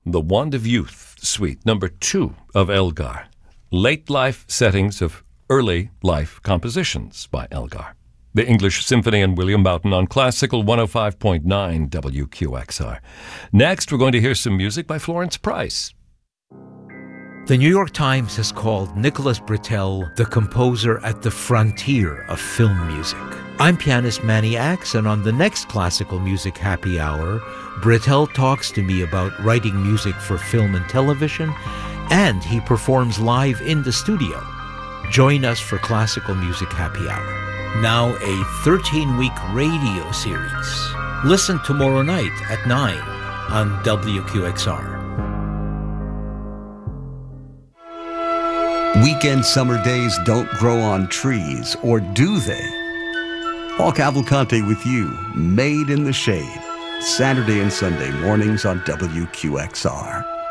The Wand of Youth Suite, number 2 of Elgar. Late life settings of early life compositions by Elgar. The English Symphony and William Boughton on Classical 105.9 WQXR. Next, we're going to hear some music by Florence Price. The New York Times has called Nicholas Britell the composer at the frontier of film music. I'm pianist Manny Axe, and on the next Classical Music Happy Hour, Britell talks to me about writing music for film and television, and he performs live in the studio. Join us for Classical Music Happy Hour. Now a 13-week radio series. Listen tomorrow night at 9 on WQXR. Weekend summer days don't grow on trees, or do they? Paul Cavalcante with you, Made in the Shade, Saturday and Sunday mornings on WQXR.